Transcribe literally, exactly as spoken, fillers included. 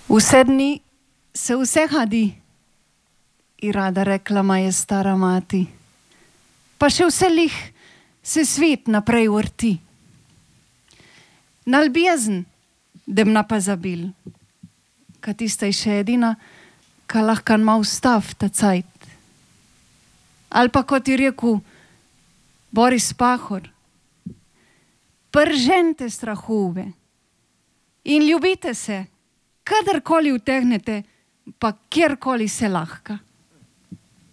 Vse dni se vse hadi, i rada rekla ma je stara mati. Pa še vse lih se svet naprej vrti. Na ljubezen, dem na pa zabil, ka tista je še edina, ka lahko ma ustav ta cajt. Ali pa kot je rekel Boris Pahor, pržente strahove in ljubite se, kadarkoli utegnete, pa kjerkoli se lahka.